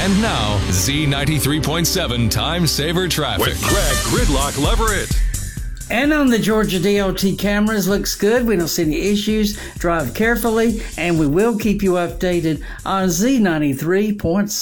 And now, Z93.7 Time Saver Traffic with Greg Gridlock Leverett. And on the Georgia DOT cameras, looks good. We don't see any issues. Drive carefully, and we will keep you updated on Z93.7.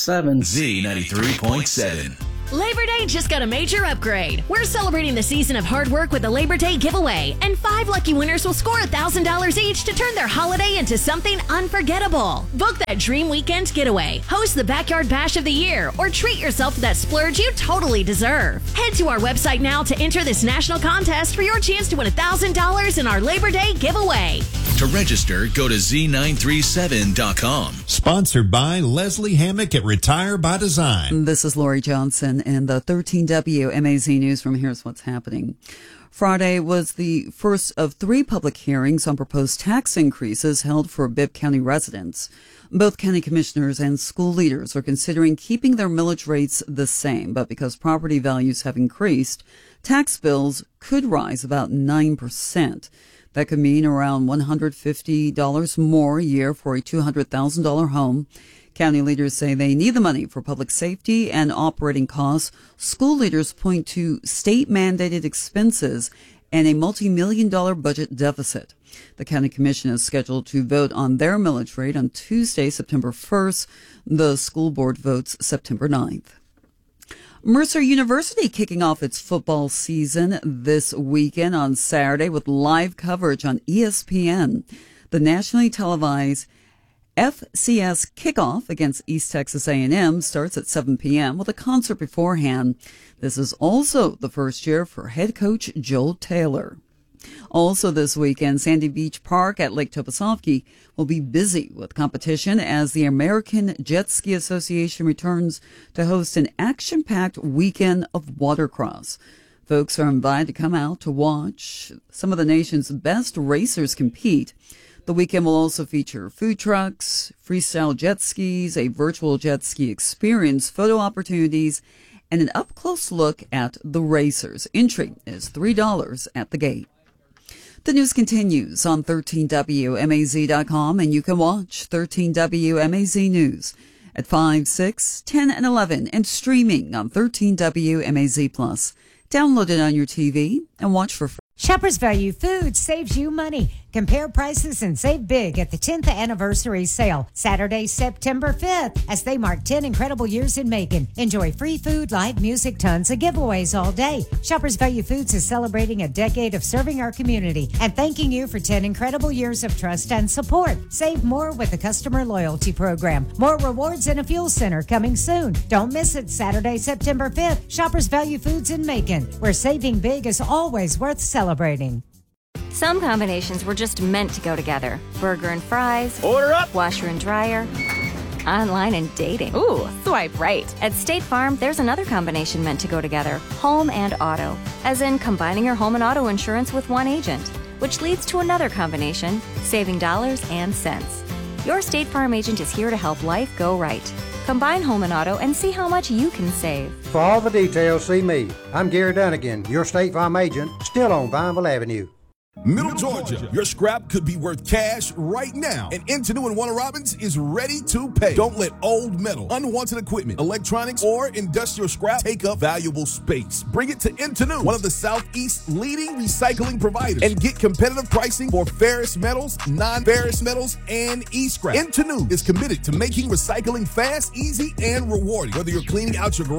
Z93.7. Labor Day just got a major upgrade. We're celebrating the season of hard work with the Labor Day giveaway, and 5 lucky winners will score $1,000 each to turn their holiday into something unforgettable. Book that dream weekend getaway, host the Backyard Bash of the Year, or treat yourself to that splurge you totally deserve. Head to our website now to enter this national contest for your chance to win $1,000 in our Labor Day giveaway. To register, go to Z937.com. Sponsored by Leslie Hammock at Retire by Design. This is Lori Johnson in the 13W MAZ Newsroom. Here's what's happening. Friday was the first of 3 public hearings on proposed tax increases held for Bibb County residents. Both county commissioners and school leaders are considering keeping their millage rates the same, but because property values have increased, tax bills could rise about 9%. That could mean around $150 more a year for a $200,000 home. County leaders say they need the money for public safety and operating costs. School leaders point to state-mandated expenses and a multi-million-dollar budget deficit. The county commission is scheduled to vote on their millage rate on Tuesday, September 1st. The school board votes September 9th. Mercer University kicking off its football season this weekend on Saturday with live coverage on ESPN. The nationally televised FCS kickoff against East Texas A&M starts at 7 p.m. with a concert beforehand. This is also the first year for head coach Joel Taylor. Also this weekend, Sandy Beach Park at Lake Topasovke will be busy with competition as the American Jet Ski Association returns to host an action-packed weekend of watercross. Folks are invited to come out to watch some of the nation's best racers compete. The weekend will also feature food trucks, freestyle jet skis, a virtual jet ski experience, photo opportunities, and an up-close look at the racers. Entry is $3 at the gate. The news continues on 13WMAZ.com, and you can watch 13WMAZ News at 5, 6, 10, and 11, and streaming on 13WMAZ+. Download it on your TV and watch for free. Shoppers Value Foods saves you money. Compare prices and save big at the 10th anniversary sale, Saturday, September 5th, as they mark 10 incredible years in Macon. Enjoy free food, live music, tons of giveaways all day. Shoppers Value Foods is celebrating a decade of serving our community and thanking you for 10 incredible years of trust and support. Save more with the customer loyalty program. More rewards and a fuel center coming soon. Don't miss it, Saturday, September 5th. Shoppers Value Foods in Macon, where saving big is always worth celebrating. Some combinations were just meant to go together. Burger and fries. Order up. Washer and dryer. Online and dating. Ooh, swipe right. At State Farm, there's another combination meant to go together. Home and auto. As in combining your home and auto insurance with one agent. Which leads to another combination, saving dollars and cents. Your State Farm agent is here to help life go right. Combine home and auto and see how much you can save. For all the details, see me. I'm Gary Dunnigan, your State Farm agent, still on Vineville Avenue. Middle Georgia, your scrap could be worth cash right now, and Intenu and Warner Robins is ready to pay. Don't let old metal, unwanted equipment, electronics, or industrial scrap take up valuable space. Bring it to Intenu, one of the Southeast's leading recycling providers, and get competitive pricing for ferrous metals, non-ferrous metals, and e-scrap. Intenu is committed to making recycling fast, easy, and rewarding. Whether you're cleaning out your garage